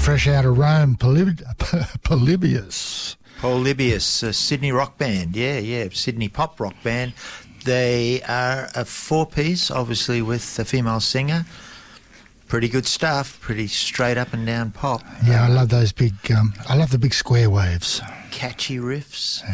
fresh out of Rome, Polybius. Polybius, a Sydney rock band. Yeah, Sydney pop rock band. They are a four-piece, obviously, with a female singer. Pretty good stuff, pretty straight up and down pop. Yeah, I love those big, I love the big square waves. Catchy riffs.